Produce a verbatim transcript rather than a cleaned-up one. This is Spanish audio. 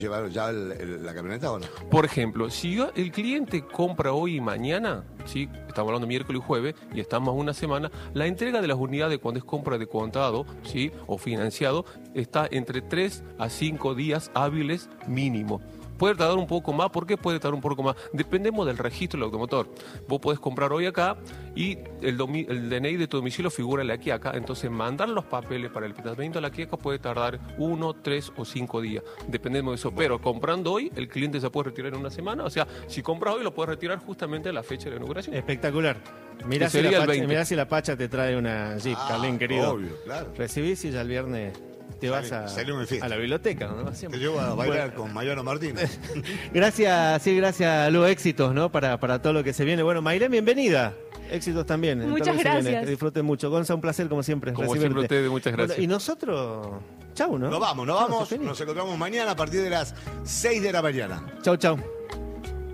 ¿Llevaron ya el, el, la camioneta o no? Por ejemplo, si yo, el cliente compra hoy y mañana, ¿sí? Estamos hablando miércoles y jueves y estamos una semana, la entrega de las unidades cuando es compra de contado, ¿sí? O financiado está entre tres a cinco días hábiles mínimo. Puede tardar un poco más, ¿por qué puede tardar un poco más? Dependemos del registro del automotor. Vos podés comprar hoy acá y el, domi el D N I de tu domicilio figura en la quiaca, entonces mandar los papeles para el pitamiento de la quiaca puede tardar uno, tres o cinco días. Dependemos de eso, pero comprando hoy, el cliente se puede retirar en una semana, o sea, si compras hoy lo puedes retirar justamente a la fecha de la inauguración. Espectacular. Mirá si, la pacha, mirá si la Pacha te trae una Jeep, ah, Carlín, querido. Obvio, claro. Recibís y ya el viernes te vas sale, a, sale a la biblioteca, ¿no? Te llevo a bailar bueno. con Mariano Martínez. Gracias, sí, gracias, Lu, éxitos, ¿no? Para, para todo lo que se viene. Bueno, Mayrén, bienvenida. Éxitos también. Muchas gracias. Que disfruten mucho. Gonza, un placer, como siempre. Como recibirte. siempre ustedes, muchas gracias. Bueno, y nosotros, chau, ¿no? Nos vamos, nos vamos. Nos encontramos mañana a partir de las seis de la mañana. Chau, chau.